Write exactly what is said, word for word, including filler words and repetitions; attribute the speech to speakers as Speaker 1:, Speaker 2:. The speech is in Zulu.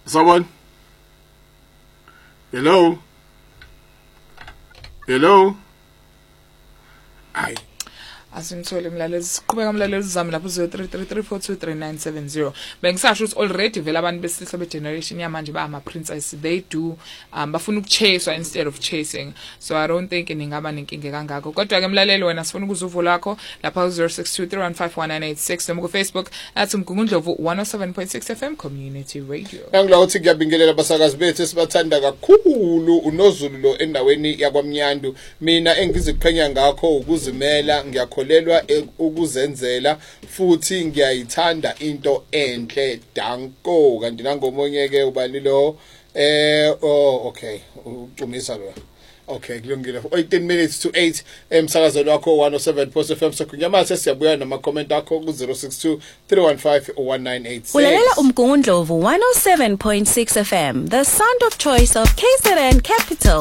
Speaker 1: Someone? Hello? Hello? Aye.
Speaker 2: Asimthole umlaleli siqhubeka umlaleli zami lapho zero three three three four two three nine seven zero. Bengisasho ukuthi already vela abantu besihlo be generation yamanje ba ama princess, they do um bafuna ukuchase instead of chasing. So I don't think ningaba nenkinga kangako. Kodwa ke umlaleli wena sifuna ukuzuvo lakho lapha zero six two three one five one nine eight six noma ku Facebook at Mgungundlovu one oh seven point six F M Community Radio.
Speaker 1: Ngila uthi ngiyabingelela abasakazi bethu sibathanda kakhulu uNozulu lo endaweni yakwaMnyandu. Mina engiziqhenya ngakho ukuzimela ngiyakho lelwa ukuzenzela futhi ngiyayithanda into enhle danko kanti nangomonye ke ubani lo eh oh okay ucumisa lo okay kulungile eighteen minutes to eight emsakazweni wakho one oh seven point F M sokunyamase siyabuya nama comment akho ku zero six two three one five one nine eight six.
Speaker 3: Ulalela umgungundlovu one oh seven point six F M, the sound of choice of K Z N Capital.